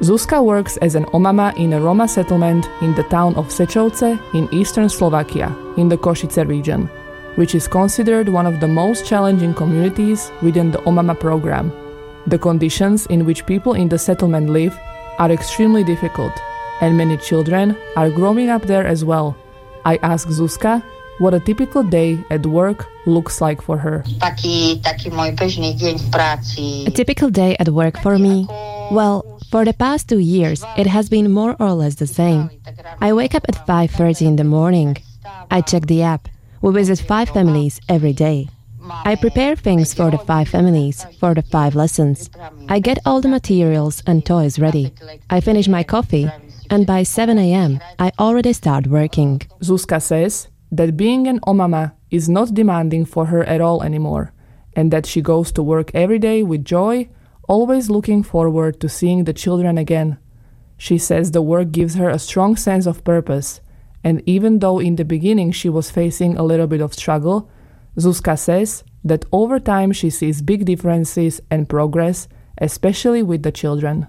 Zuzka works as an omama in a Roma settlement in the town of Sečovce in eastern Slovakia, in the Košice region, which is considered one of the most challenging communities within the Omama program. The conditions in which people in the settlement live are extremely difficult, and many children are growing up there as well. I asked Zuzka what a typical day at work looks like for her. A typical day at work for me? Well, for the past 2 years, it has been more or less the same. I wake up at 5:30 in the morning. I check the app. We visit 5 families every day. I prepare things for the 5 families, for the 5 lessons. I get all the materials and toys ready. I finish my coffee, and by 7 a.m., I already start working. Zuzka says that being an omama is not demanding for her at all anymore, and that she goes to work every day with joy, always looking forward to seeing the children again. She says the work gives her a strong sense of purpose, and even though in the beginning she was facing a little bit of struggle, Zuzka says that over time she sees big differences and progress, especially with the children.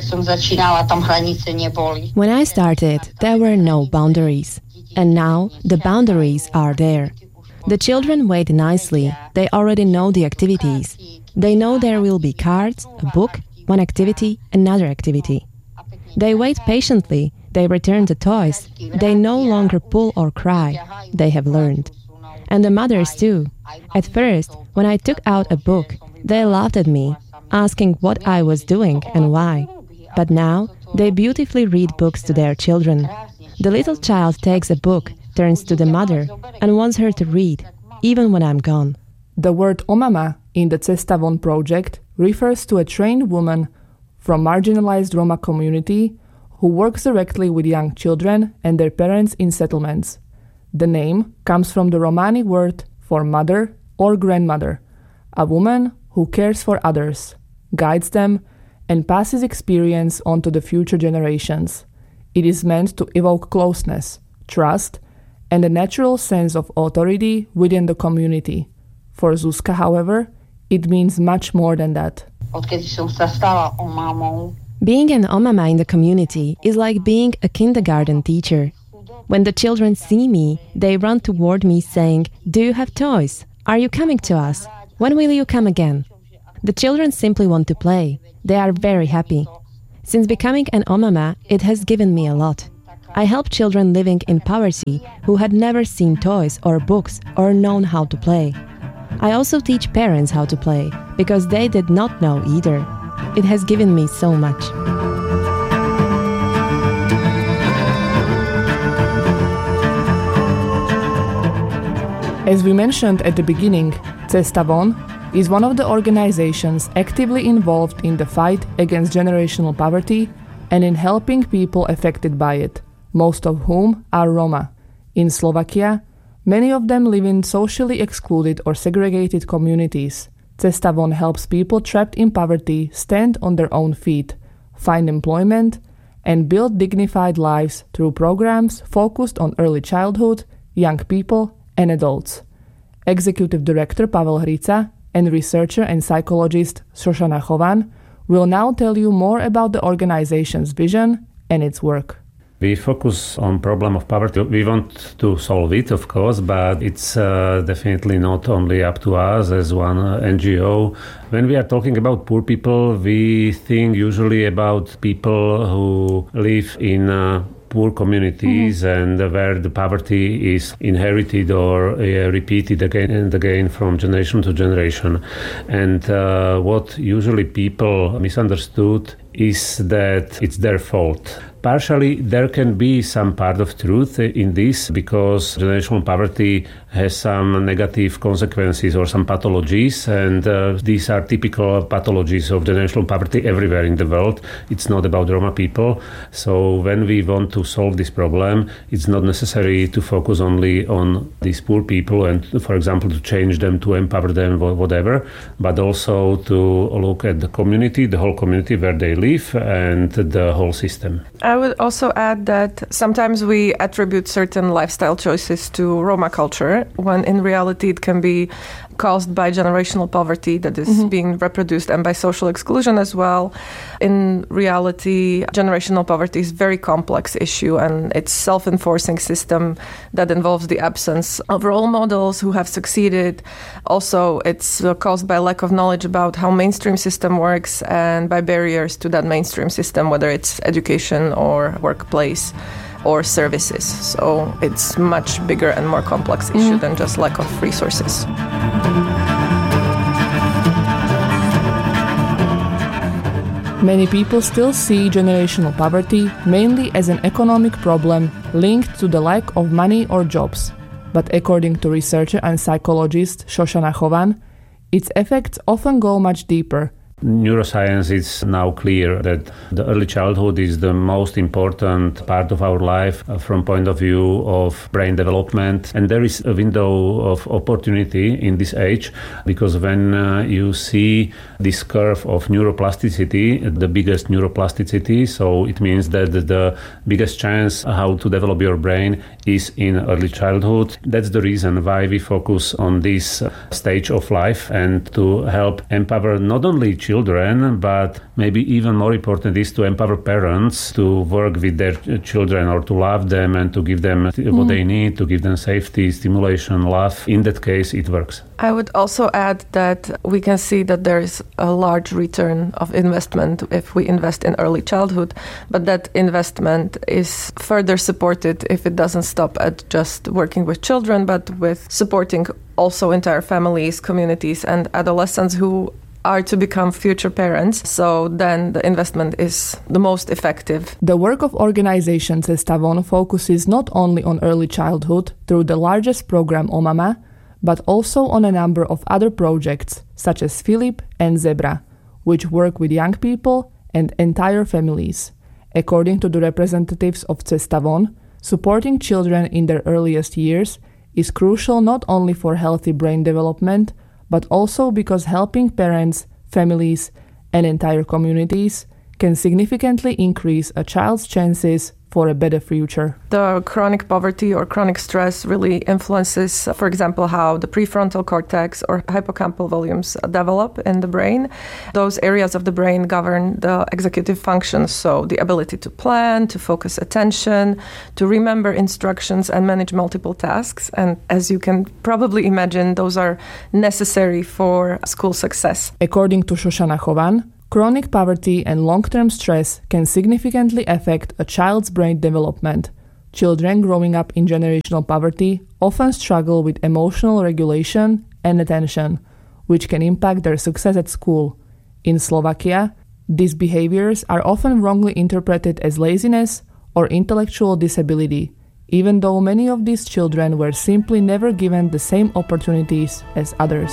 When I started, there were no boundaries, and now the boundaries are there. The children wait nicely, they already know the activities. They know there will be cards, a book, one activity, another activity. They wait patiently, they return the toys, they no longer pull or cry, they have learned. And the mothers too. At first, when I took out a book, they laughed at me, asking what I was doing and why. But now, they beautifully read books to their children. The little child takes a book, turns to the mother, and wants her to read, even when I'm gone. The word omama in the Cesta Von project refers to a trained woman from marginalized Roma community who works directly with young children and their parents in settlements. The name comes from the Romani word for mother or grandmother, a woman who cares for others, guides them, and passes experience on to the future generations. It is meant to evoke closeness, trust, and a natural sense of authority within the community. For Zuzka, however, it means much more than that. Being an omama in the community is like being a kindergarten teacher. When the children see me, they run toward me saying, "Do you have toys? Are you coming to us? When will you come again?" The children simply want to play. They are very happy. Since becoming an omama, it has given me a lot. I help children living in poverty who had never seen toys or books or known how to play. I also teach parents how to play, because they did not know either. It has given me so much. As we mentioned at the beginning, Cesta Von is one of the organizations actively involved in the fight against generational poverty and in helping people affected by it, most of whom are Roma. In Slovakia, many of them live in socially excluded or segregated communities. Cesta Von helps people trapped in poverty stand on their own feet, find employment, and build dignified lives through programs focused on early childhood, young people, and adults. Executive Director Pavel Hrica and researcher and psychologist Shoshana Chovan will now tell you more about the organization's vision and its work. We focus on problem of poverty. We want to solve it, of course, but it's definitely not only up to us as one NGO. When we are talking about poor people, we think usually about people who live in poor communities and where the poverty is inherited or repeated again and again from generation to generation. And what usually people misunderstood is that it's their fault. Partially, there can be some part of truth in this because generational poverty has some negative consequences or some pathologies, and these are typical pathologies of generational poverty everywhere in the world. It's not about Roma people. So when we want to solve this problem, it's not necessary to focus only on these poor people and, for example, to change them, to empower them, whatever, but also to look at the community, the whole community where they live and the whole system. I would also add that sometimes we attribute certain lifestyle choices to Roma culture, future, when in reality it can be caused by generational poverty that is being reproduced and by social exclusion as well. In reality, generational poverty is a very complex issue, and it's a self-enforcing system that involves the absence of role models who have succeeded. Also, it's caused by lack of knowledge about how mainstream system works and by barriers to that mainstream system, whether it's education or workplace or services. So it's much bigger and more complex issue than just lack of resources. Many people still see generational poverty mainly as an economic problem linked to the lack of money or jobs. But according to researcher and psychologist Shoshana Chovan, its effects often go much deeper. Neuroscience is now clear that the early childhood is the most important part of our life from point of view of brain development. And there is a window of opportunity in this age, because when you see this curve of neuroplasticity, the biggest neuroplasticity, so it means that the biggest chance how to develop your brain is in early childhood. That's the reason why we focus on this stage of life, and to help empower not only children, but maybe even more important is to empower parents to work with their children, or to love them and to give them what they need, to give them safety, stimulation, love. In that case, it works. I would also add that we can see that there is a large return of investment if we invest in early childhood, but that investment is further supported if it doesn't stop at just working with children, but with supporting also entire families, communities, and adolescents who are to become future parents. So then the investment is the most effective. The work of organization Cestavon focuses not only on early childhood through the largest program OMAMA, but also on a number of other projects, such as Philip and Zebra, which work with young people and entire families. According to the representatives of Cestavon, supporting children in their earliest years is crucial not only for healthy brain development, but also because helping parents, families, and entire communities can significantly increase a child's chances for a better future. The chronic poverty or chronic stress really influences, for example, how the prefrontal cortex or hippocampal volumes develop in the brain. Those areas of the brain govern the executive functions, so the ability to plan, to focus attention, to remember instructions and manage multiple tasks. And as you can probably imagine, those are necessary for school success. According to Shoshana Chovan, chronic poverty and long-term stress can significantly affect a child's brain development. Children growing up in generational poverty often struggle with emotional regulation and attention, which can impact their success at school. In Slovakia, these behaviors are often wrongly interpreted as laziness or intellectual disability, even though many of these children were simply never given the same opportunities as others.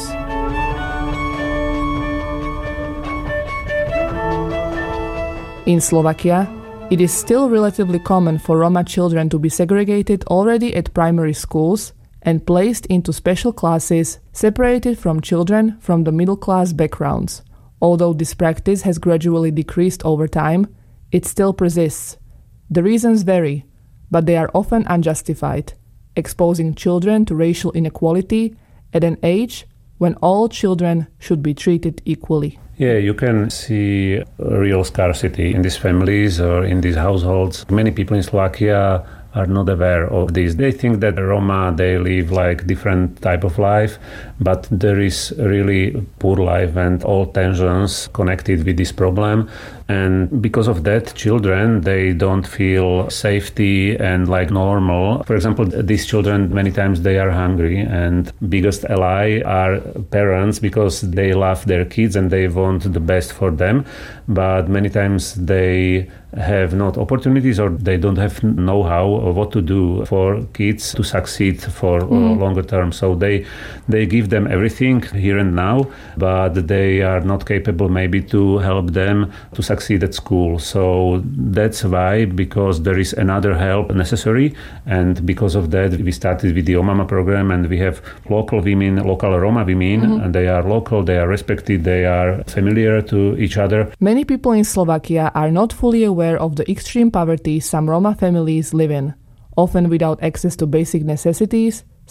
In Slovakia, it is still relatively common for Roma children to be segregated already at primary schools and placed into special classes separated from children from the middle-class backgrounds. Although this practice has gradually decreased over time, it still persists. The reasons vary, but they are often unjustified, exposing children to racial inequality at an age when all children should be treated equally. Yeah, you can see real scarcity in these families or in these households. Many people in Slovakia are not aware of this. They think that Roma, they live like different type of life, but there is really poor life and all tensions connected with this problem. And because of that, children, they don't feel safety and like normal. For example, these children, many times they are hungry, and biggest ally are parents, because they love their kids and they want the best for them. But many times they have not opportunities, or they don't have know-how of what to do for kids to succeed for longer term. So they give them everything here and now, but they are not capable maybe to help them to succeed at school. So that's why, because there is another help necessary, and because of that we started with the OMAMA program, and we have local women, local Roma women, and they are local, they are respected, they are familiar to each other. Many people in Slovakia are not fully aware of the extreme poverty some Roma families live in, often without access to basic necessities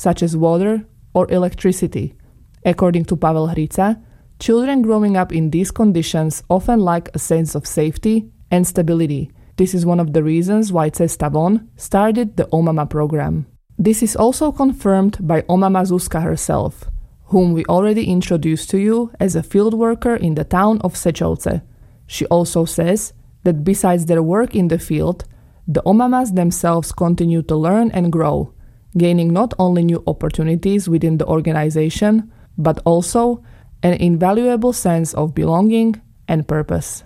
such as water or electricity. According to Pavel Hrica, children growing up in these conditions often lack a sense of safety and stability. This is one of the reasons why Cesta Von started the OMAMA program. This is also confirmed by OMAMA Zuzka herself, whom we already introduced to you as a field worker in the town of Sečovce. She also says that besides their work in the field, the OMAMAs themselves continue to learn and grow, gaining not only new opportunities within the organization, but also an invaluable sense of belonging and purpose.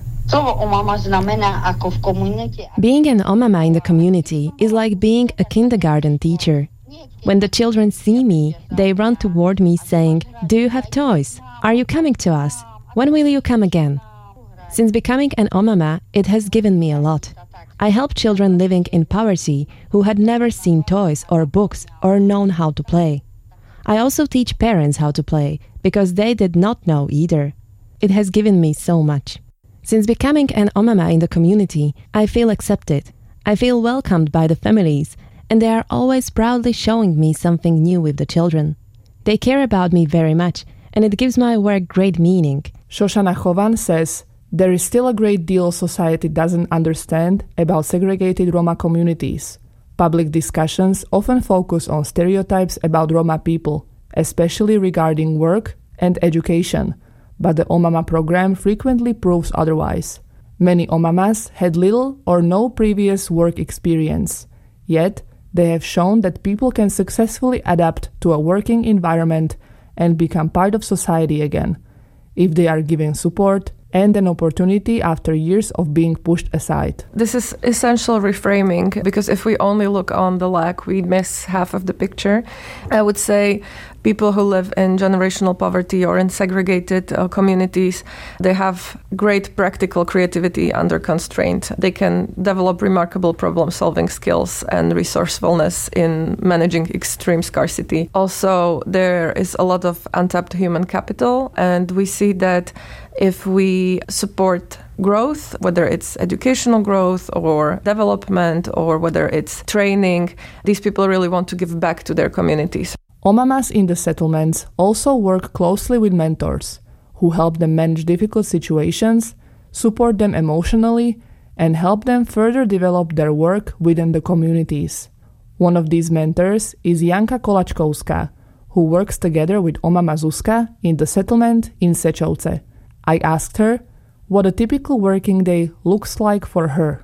Being an OMAMA in the community is like being a kindergarten teacher. When the children see me, they run toward me saying, "Do you have toys? Are you coming to us? When will you come again?" Since becoming an OMAMA, it has given me a lot. I help children living in poverty who had never seen toys or books or known how to play. I also teach parents how to play, because they did not know either. It has given me so much. Since becoming an OMAMA in the community, I feel accepted. I feel welcomed by the families, and they are always proudly showing me something new with the children. They care about me very much, and it gives my work great meaning. Shoshana Chovan says, there is still a great deal society doesn't understand about segregated Roma communities. Public discussions often focus on stereotypes about Roma people, especially regarding work and education, but the OMAMA program frequently proves otherwise. Many OMAMAs had little or no previous work experience, yet they have shown that people can successfully adapt to a working environment and become part of society again, if they are given support and an opportunity after years of being pushed aside. This is essential reframing, because if we only look on the lack, we miss half of the picture. I would say people who live in generational poverty or in segregated communities, they have great practical creativity under constraint. They can develop remarkable problem-solving skills and resourcefulness in managing extreme scarcity. Also, there is a lot of untapped human capital, and we see that if we support growth, whether it's educational growth or development or whether it's training, these people really want to give back to their communities. OMAMAs in the settlements also work closely with mentors who help them manage difficult situations, support them emotionally, and help them further develop their work within the communities. One of these mentors is Janka Kolačkovská, who works together with OMAMA Zuzka in the settlement in Sečovce. I asked her what a typical working day looks like for her.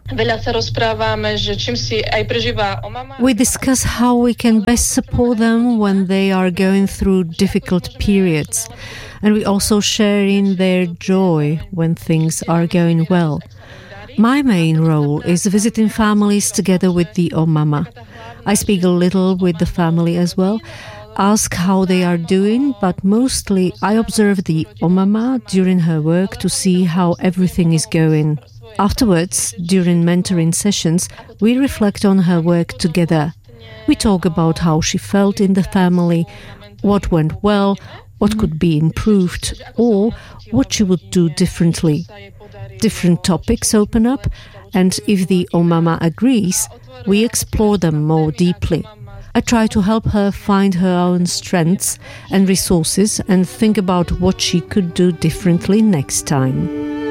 We discuss how we can best support them when they are going through difficult periods, and we also share in their joy when things are going well. My main role is visiting families together with the OMAMA. I speak a little with the family as well, ask how they are doing, but mostly I observe the OMAMA during her work to see how everything is going. Afterwards, during mentoring sessions, we reflect on her work together. We talk about how she felt in the family, what went well, what could be improved, or what she would do differently. Different topics open up, and if the OMAMA agrees, we explore them more deeply. I try to help her find her own strengths and resources and think about what she could do differently next time.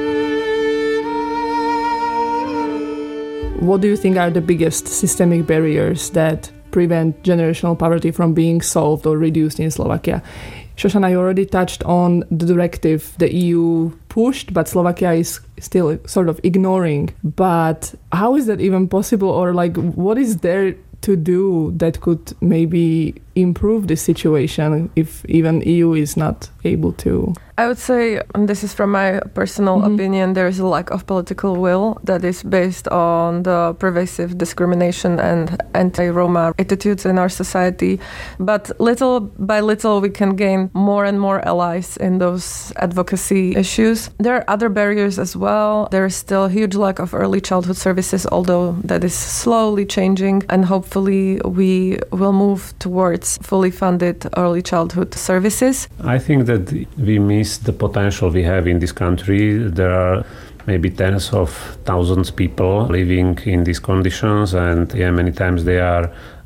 What do you think are the biggest systemic barriers that prevent generational poverty from being solved or reduced in Slovakia? Shoshana, you already touched on the directive the EU pushed, but Slovakia is still sort of ignoring. But how is that even possible? Or what is there to do that could maybe improve the situation if even EU is not able to? I would say, and this is from my personal opinion, there is a lack of political will that is based on the pervasive discrimination and anti-Roma attitudes in our society. But little by little, we can gain more and more allies in those advocacy issues. There are other barriers as well. There is still a huge lack of early childhood services, although that is slowly changing. And hopefully we will move towards fully funded early childhood services. I think that we miss the potential we have in this country. There are maybe tens of thousands of people living in these conditions, and many times they are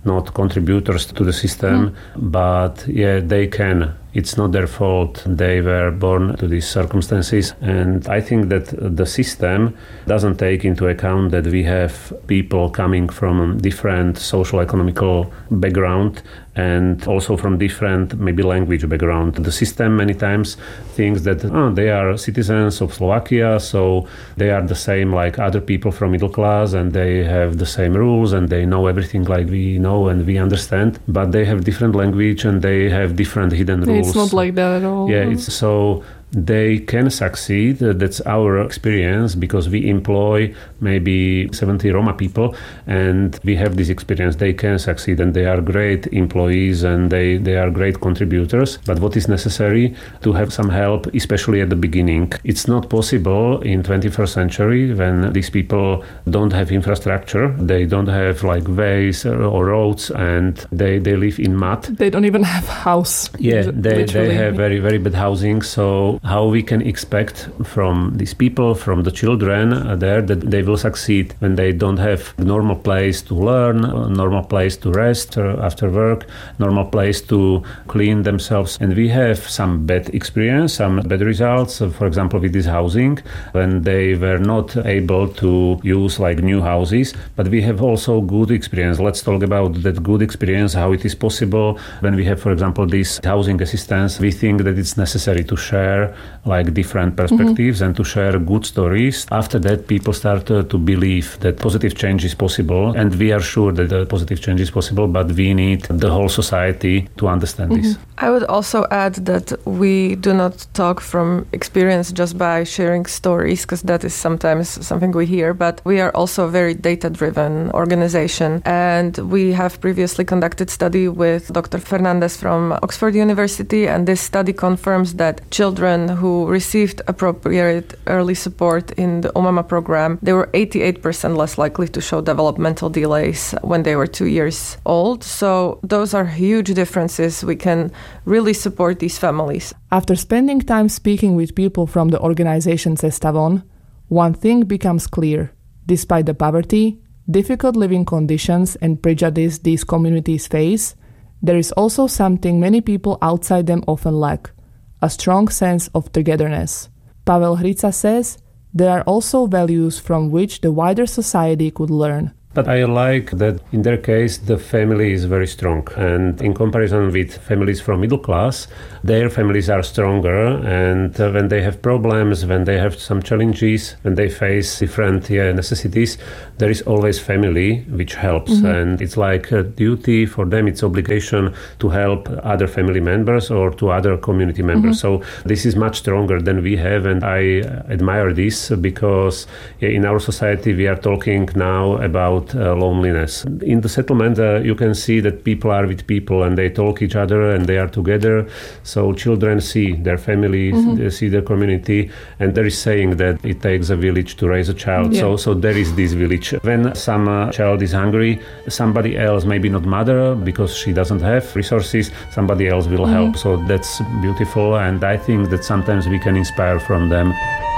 not contributors to the system, but they can. It's not their fault. They were born to these circumstances. And I think that the system doesn't take into account that we have people coming from different social economical background and also from different maybe language background. The system many times thinks that they are citizens of Slovakia, so they are the same like other people from middle class and they have the same rules and they know everything like we know and we understand, but they have different language and they have different hidden rules. It's not like that at all. Yeah, it's so they can succeed. That's our experience because we employ maybe 70 Roma people and we have this experience. They can succeed and they are great employees and they are great contributors. But what is necessary to have some help, especially at the beginning. It's not possible in 21st century when these people don't have infrastructure. They don't have like ways or roads and they live in mud. They don't even have house. Yeah, they have very, very bad housing. So how we can expect from these people, from the children there, that they will succeed when they don't have a normal place to learn, a normal place to rest after work, normal place to clean themselves. And we have some bad experience, some bad results, for example, with this housing, when they were not able to use like new houses. But we have also good experience. Let's talk about that good experience, how it is possible when we have, for example, this housing assistance. We think that it's necessary to share like different perspectives and to share good stories. After that, people start to believe that positive change is possible, and we are sure that the positive change is possible, but we need the whole society to understand this. I would also add that we do not talk from experience just by sharing stories, because that is sometimes something we hear, but we are also a very data-driven organization, and we have previously conducted study with Dr. Fernandez from Oxford University, and this study confirms that children who received appropriate early support in the Umama program, they were 88% less likely to show developmental delays when they were 2 years old. So those are huge differences. We can really support these families. After spending time speaking with people from the organization Cesta Von, one thing becomes clear. Despite the poverty, difficult living conditions and prejudice these communities face, there is also something many people outside them often lack: a strong sense of togetherness. Pavel Hrica says there are also values from which the wider society could learn. But I like that in their case, the family is very strong. And in comparison with families from middle class, their families are stronger. And when they have problems, when they have some challenges, when they face different necessities, there is always family which helps. And it's like a duty for them, it's obligation to help other family members or to other community members. So this is much stronger than we have. And I admire this because in our society, we are talking now about loneliness. In the settlement, you can see that people are with people and they talk each other and they are together. So children see their families, they see their community, and there is saying that it takes a village to raise a child. So there is this village. When some child is hungry, somebody else, maybe not mother, because she doesn't have resources, somebody else will help. So that's beautiful, and I think that sometimes we can inspire from them.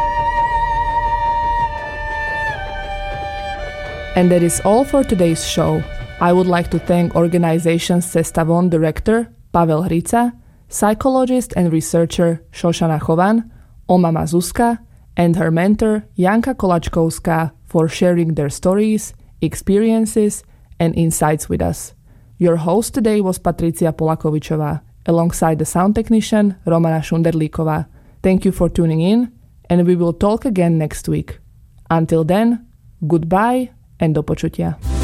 And that is all for today's show. I would like to thank organization Cesta Von director Pavel Hrica, psychologist and researcher Shoshana Chovan, Omama Zuzka, and her mentor Janka Kolačkovská for sharing their stories, experiences, and insights with us. Your host today was Patricia Polakovičová, alongside the sound technician Romana Šunderlíková. Thank you for tuning in, and we will talk again next week. Until then, goodbye and do počutia.